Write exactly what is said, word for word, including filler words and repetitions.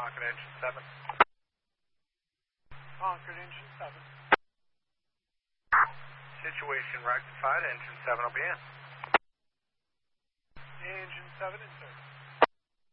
Concord engine seven. Concord engine seven. Situation rectified, engine seven will be in. Engine seven in service.